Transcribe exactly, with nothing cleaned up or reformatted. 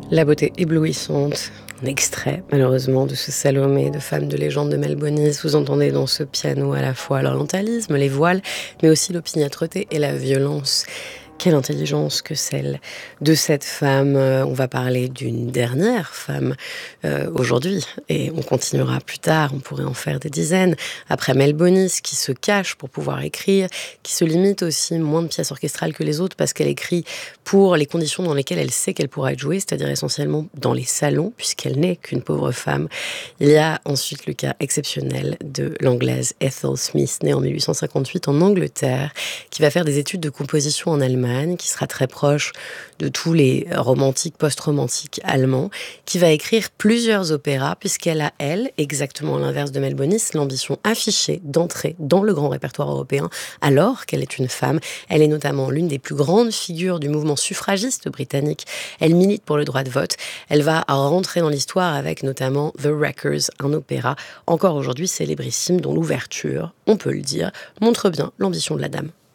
La beauté éblouissante, un extrait malheureusement de ce Salomé de Femme de légende de Mel Bonis. Vous entendez dans ce piano à la fois l'orientalisme, les voiles, mais aussi l'opiniâtreté et la violence. Quelle intelligence que celle de cette femme. Euh, On va parler d'une dernière femme euh, aujourd'hui et on continuera plus tard. On pourrait en faire des dizaines. Après Mel Bonis qui se cache pour pouvoir écrire, qui se limite aussi moins de pièces orchestrales que les autres parce qu'elle écrit pour les conditions dans lesquelles elle sait qu'elle pourra être jouée, c'est-à-dire essentiellement dans les salons puisqu'elle n'est qu'une pauvre femme. Il y a ensuite le cas exceptionnel de l'anglaise Ethel Smith, née en mille huit cent cinquante-huit en Angleterre, qui va faire des études de composition en Allemagne, qui sera très proche de tous les romantiques, post-romantiques allemands, qui va écrire plusieurs opéras, puisqu'elle a, elle, exactement à l'inverse de Mel Bonis, l'ambition affichée d'entrer dans le grand répertoire européen, alors qu'elle est une femme. Elle est notamment l'une des plus grandes figures du mouvement suffragiste britannique. Elle milite pour le droit de vote. Elle va rentrer dans l'histoire avec notamment The Wreckers, un opéra encore aujourd'hui célébrissime, dont l'ouverture, on peut le dire, montre bien l'ambition de la dame.